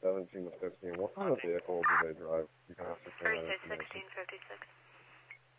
17 to 15. What kind of vehicle do they drive? You can ask the same information. 1656.